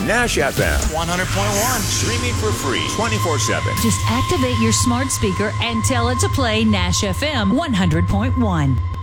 Nash FM. 100.1. Streaming for free 24/7. Just activate your smart speaker and tell it to play Nash FM 100.1.